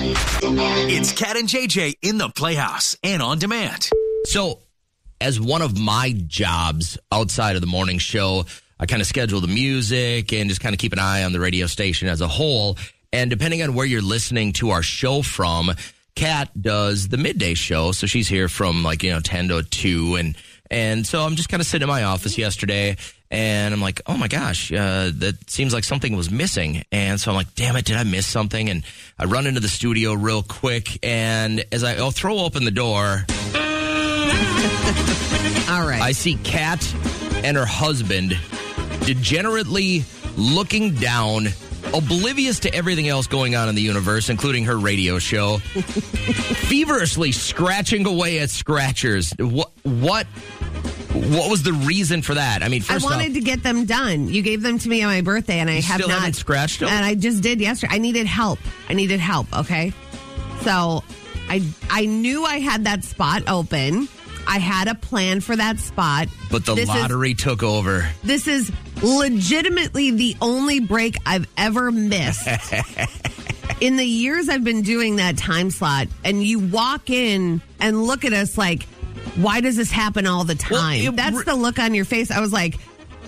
It's Cat and JJ in the Playhouse and on demand. So, as one of my jobs outside of the morning show, I kind of schedule the music and just kind of keep an eye on the radio station as a whole. And depending on where you're listening to our show from, Kat does the midday show. So she's here from 10 to 2. And so I'm just kind of sitting in my office yesterday and I'm like, oh my gosh, that seems like something was missing. And so I'm like, damn it, did I miss something? And I run into the studio real quick. And as I'll throw open the door, all right, I see Kat and her husband degenerately looking down, oblivious to everything else going on in the universe, including her radio show, feverishly scratching away at scratchers. What was the reason for that? I mean, I wanted to get them done. You gave them to me on my birthday, and I have still not haven't scratched them. And I just did yesterday. I needed help. Okay, so I knew I had that spot open. I had a plan for that spot. But the lottery took over. This is legitimately the only break I've ever missed. In the years I've been doing that time slot, and you walk in and look at us like, why does this happen all the time? Well, that's the look on your face. I was like,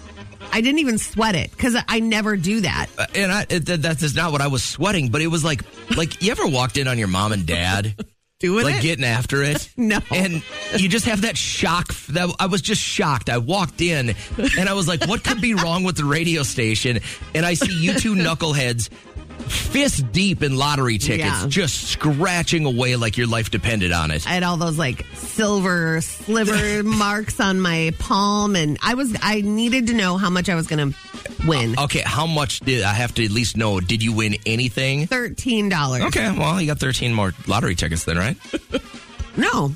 I didn't even sweat it because I never do that. That's not what I was sweating, but it was like you ever walked in on your mom and dad? Getting after it? No. And you just have that shock. I was just shocked. I walked in and I was like, what could be wrong with the radio station? And I see you two knuckleheads fist deep in lottery tickets, just scratching away like your life depended on it. I had all those silver sliver marks on my palm, and I needed to know how much I was going to win. Okay, how much did I have to at least know? Did you win anything? $13. Okay, well, you got 13 more lottery tickets then, right? No.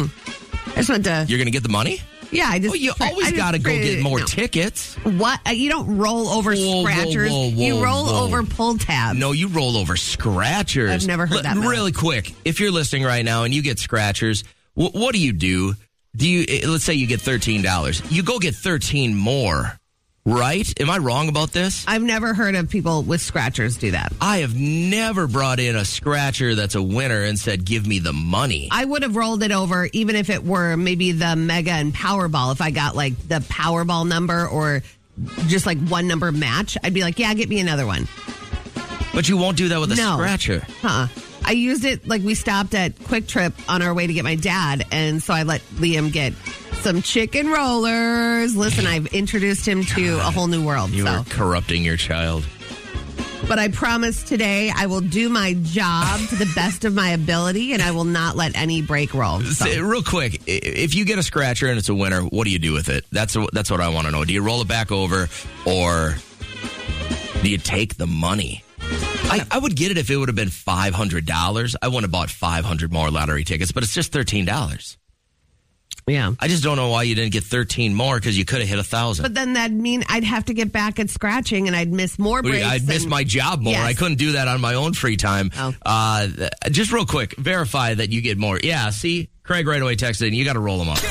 I just went to... You're going to get the money? Yeah, I just... Well, you always got to go get more tickets. What? You don't roll over scratchers. You roll over pull tabs. No, you roll over scratchers. I've never heard that. Really quick, if you're listening right now and you get scratchers, what do you do? Let's say you get $13. You go get 13 more, right? Am I wrong about this? I've never heard of people with scratchers do that. I have never brought in a scratcher that's a winner and said, give me the money. I would have rolled it over even if it were maybe the Mega and Powerball. If I got the Powerball number or just one number match, I'd be like, yeah, get me another one. But you won't do that with a scratcher. I used it we stopped at Quick Trip on our way to get my dad, and so I let Liam get some chicken rollers. Listen, I've introduced him to a whole new world. You are corrupting your child. But I promise today I will do my job to the best of my ability, and I will not let any break roll. So. Real quick, if you get a scratcher and it's a winner, what do you do with it? That's what I want to know. Do you roll it back over, or do you take the money? I would get it if it would have been $500. I wouldn't have bought 500 more lottery tickets, but it's just $13. Yeah. I just don't know why you didn't get 13 more, because you could have hit 1,000. But then that'd mean I'd have to get back at scratching, and I'd miss more breaks. I'd miss my job more. Yes. I couldn't do that on my own free time. Oh. Just real quick, verify that you get more. Yeah, see? Craig right away texted in. You got to roll them up.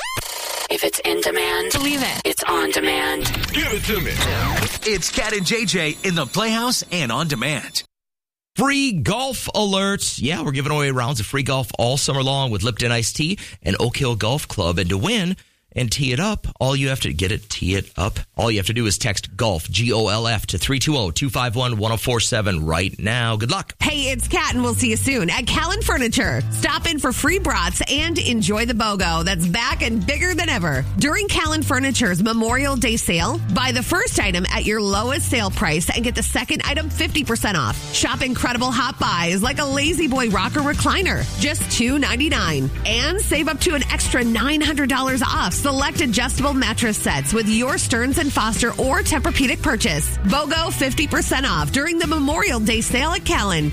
If it's in demand, believe it. It's on demand. Give it to me. It's Cat and JJ in the Playhouse and on demand. Free golf alerts. Yeah, we're giving away rounds of free golf all summer long with Lipton Iced Tea and Oak Hill Golf Club. And to win and tee it up, all you have to tee it up. All you have to do is text GOLF, GOLF, to 320-251-1047 right now. Good luck. Hey, it's Kat, and we'll see you soon at Callan Furniture. Stop in for free brats and enjoy the BOGO that's back and bigger than ever. During Callan Furniture's Memorial Day sale, buy the first item at your lowest sale price and get the second item 50% off. Shop incredible hot buys like a Lazy Boy rocker recliner, just $299. And save up to an extra $900 off select adjustable mattress sets with your Stearns & Foster or Tempur-Pedic purchase. BOGO 50% off during the Memorial Day sale at Callan.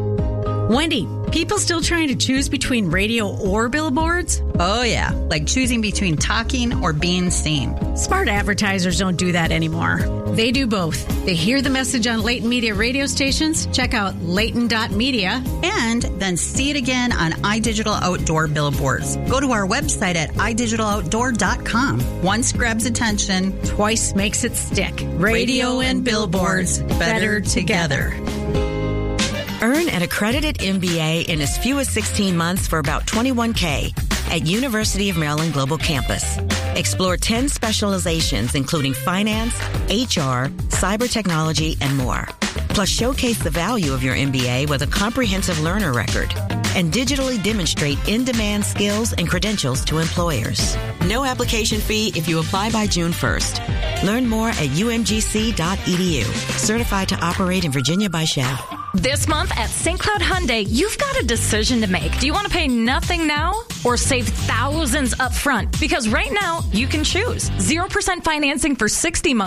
Wendy, people still trying to choose between radio or billboards? Oh, yeah, like choosing between talking or being seen. Smart advertisers don't do that anymore. They do both. They hear the message on Leighton Media radio stations, check out Leighton.media, and then see it again on iDigital Outdoor billboards. Go to our website at idigitaloutdoor.com. Once grabs attention, twice makes it stick. Radio and billboards better together. Earn an accredited MBA in as few as 16 months for about $21K at University of Maryland Global Campus. Explore 10 specializations, including finance, HR, cyber technology, and more. Plus, showcase the value of your MBA with a comprehensive learner record and digitally demonstrate in-demand skills and credentials to employers. No application fee if you apply by June 1st. Learn more at umgc.edu. Certified to operate in Virginia by Chev. This month at St. Cloud Hyundai, you've got a decision to make. Do you want to pay nothing now or save thousands up front? Because right now, you can choose 0% financing for 60 months.